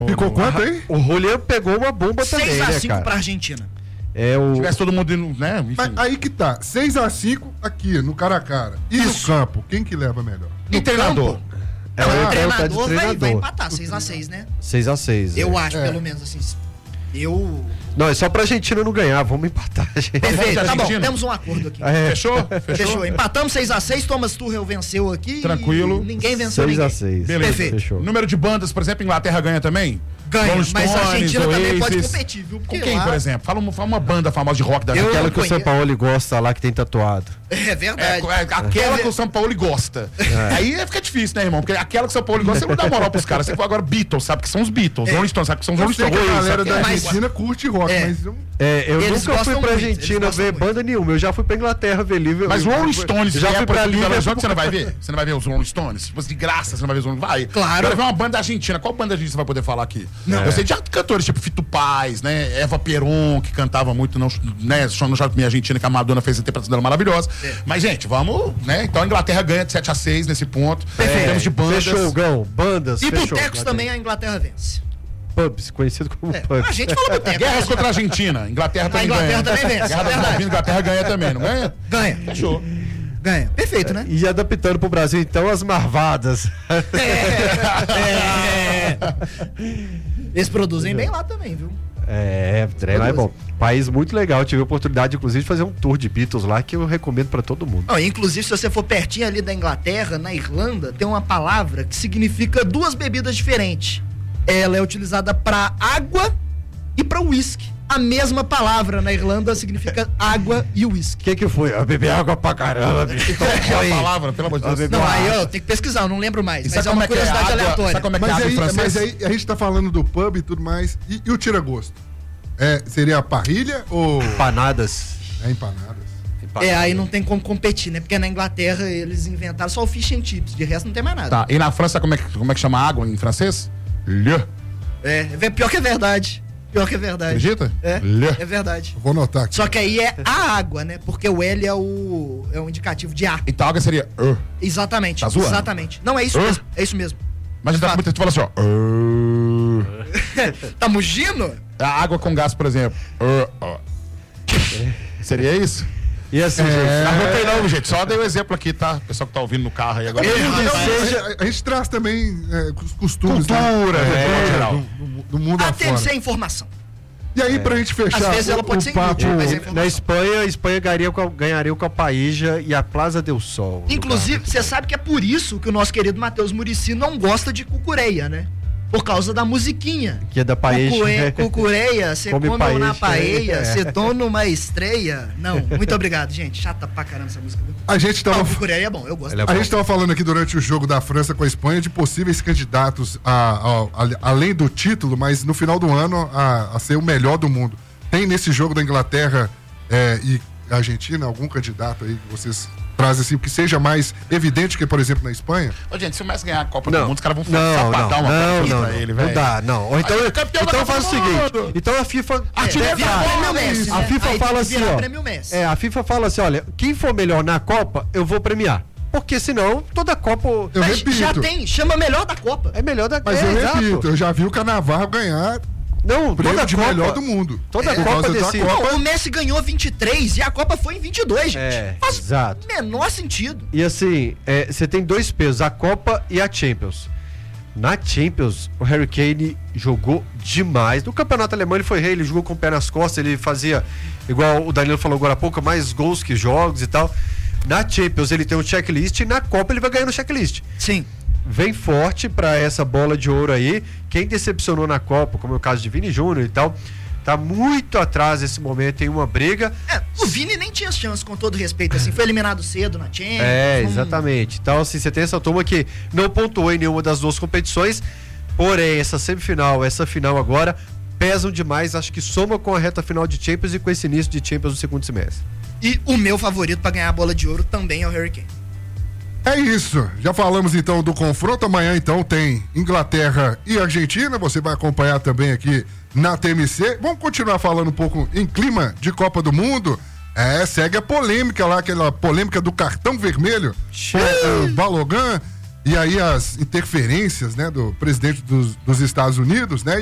Ficou quanto aí? O Julián pegou uma bomba também, né, cara? 6-5 pra Argentina. Se tivesse todo mundo indo, né? Enfim. Mas aí que tá, 6-5 aqui, no cara a cara. E no campo, quem que leva melhor? E treinador? O treinador vai empatar, 6-6, né? 6-6. Eu acho, pelo menos, assim. Não, é só pra Argentina não ganhar, vamos empatar, gente. Perfeito, tá bom, temos um acordo aqui. Fechou? Empatamos 6-6, Thomas Tuchel venceu aqui. Tranquilo. Ninguém venceu 6-6. Beleza. Perfeito. Fechou. Número de bandas, por exemplo, Inglaterra ganha também? Ganha, Rolling mas a Stones, Argentina também pode Oasis. competir, viu? Com quem, por exemplo? Fala uma banda famosa de rock da Argentina. Aquela que o Sampaoli gosta lá, que tem tatuado. É verdade. Aquela que o São Paulo gosta. Aí fica difícil, né, irmão? Porque aquela que o São Paulo gosta, você não dá moral pros caras. Você for agora Beatles, sabe que são os Beatles. Rolling Stones, sabe que são os Rolling Stones. A galera da Argentina curte rock, mas... Eu Eles nunca fui gostam pra muito, Argentina eles ver gostam banda nenhuma. Eu já fui pra Inglaterra ver Liverpool. Mas Rolling Stones, já fui pra Liverpool. Você não vai ver? Você não vai ver os Rolling Stones? Tipo, de graça, você não vai ver os Rolling Stones? Vai. Claro. Agora ver uma banda argentina. Qual banda argentina você vai poder falar aqui? Não. Eu sei de cantores tipo Fito Paz, né? Eva Peron, que cantava muito no Jardim Minha Argentina, que a Madonna fez a interpretação dela maravilhosa. Mas, gente, vamos, né? Então a Inglaterra ganha de 7-6 nesse ponto. Temos de bandas. Fechou, Gão. Bandas, E fechou. botecos também a Inglaterra vence. Pubs, conhecido como pubs. A gente fala boteco. Guerras contra a Argentina. Inglaterra também ganha. Inglaterra também vence. Guerra das Malvinas, Inglaterra ganha também, não ganha? Ganha. Fechou. Ganha. Perfeito, né? E adaptando pro Brasil, então, as marvadas. Eles produzem bem lá também, viu? Trem lá é bom. País muito legal. Eu tive a oportunidade, inclusive, de fazer um tour de Beatles lá que eu recomendo pra todo mundo. Não, inclusive, se você for pertinho ali da Inglaterra, na Irlanda, tem uma palavra que significa duas bebidas diferentes. Ela é utilizada pra água e pra uísque. A mesma palavra na Irlanda significa água e uísque. O que foi? Eu bebi água pra caramba, bicho. Qual é a palavra, pelo amor de Deus? Não, aí eu tenho que pesquisar, eu não lembro mais. Mas é uma curiosidade aleatória. Sabe como é que é água em francês? Mas aí a gente tá falando do pub e tudo mais. E o tira-gosto? Seria a parrilha ou... Empanadas. Empanadas. Aí não tem como competir, né? Porque na Inglaterra eles inventaram só o fish and chips, de resto não tem mais nada. Tá, e na França como é que chama água em francês? Le. Pior que é verdade. Acredita? É verdade. Vou anotar aqui. Só que aí é a água, né? Porque o L é o indicativo de ar. Então a água seria... Exatamente. Tá zoando? Exatamente. Não, é isso mesmo. É isso mesmo. Mas tu fala assim, ó... Tá mugindo? A água com gás, por exemplo. Seria isso? E assim, não, gente. Só dei um exemplo aqui, tá? O pessoal que tá ouvindo no carro aí agora. A gente traz também os costumes. Cultura, geral. Do mundo afora. Sem informação. E aí, pra gente fechar. Às vezes ela pode ser papo, inútil, mas é na informação. Espanha, ganharia com a Paíja e a Plaza del Sol. Inclusive, você sabe que é por isso que o nosso querido Matheus Muricy não gosta de cucureia, né? Por causa da musiquinha. Que é da paella. Cucureia, você come paella, na paella, você toma uma estreia. Não, muito obrigado, gente. Chata pra caramba essa música. A gente tava... cucureia é bom, eu gosto. A gente tava falando aqui durante o jogo da França com a Espanha de possíveis candidatos além do título, mas no final do ano a ser o melhor do mundo. Tem nesse jogo da Inglaterra e Argentina algum candidato aí que vocês trazem assim, que seja mais evidente que, por exemplo, na Espanha? Ô, gente, se o Messi ganhar a Copa do Mundo, os caras vão sapatar uma coisa pra ele, velho. Não dá, não. Ou então faz o seguinte, então a FIFA... A FIFA fala assim, ó. A FIFA fala assim, olha, quem for melhor na Copa, eu vou premiar. Porque senão, toda Copa... Eu repito. Já chama melhor da Copa. É melhor da Copa. Mas eu repito, eu já vi o Cannavaro ganhar... Não, prêmio de melhor do mundo. Toda a Copa decide. O Messi ganhou 23 e a Copa foi em 22, gente. Faz exato. Menor sentido. E assim, você tem dois pesos, a Copa e a Champions. Na Champions, o Harry Kane jogou demais. No campeonato alemão ele foi rei, ele jogou com o pé nas costas, ele fazia, igual o Danilo falou agora há pouco, mais gols que jogos e tal. Na Champions ele tem um checklist e na Copa ele vai ganhar no checklist. Sim. Vem forte pra essa bola de ouro aí. Quem decepcionou na Copa, como é o caso de Vini Júnior e tal, tá muito atrás nesse momento, tem uma briga. O Vini nem tinha chance, com todo respeito, assim, foi eliminado cedo na Champions. Exatamente. Então, assim, você tem essa turma que não pontuou em nenhuma das duas competições, porém, essa semifinal, essa final agora, pesam demais, acho que soma com a reta final de Champions e com esse início de Champions no segundo semestre. E o meu favorito pra ganhar a bola de ouro também é o Harry Kane. É isso, já falamos então do confronto. Amanhã então tem Inglaterra e Argentina, você vai acompanhar também aqui na TMC. Vamos continuar falando um pouco em clima de Copa do Mundo. Segue a polêmica lá, aquela polêmica do cartão vermelho. Balogan, E aí as interferências, né, do presidente dos Estados Unidos, né?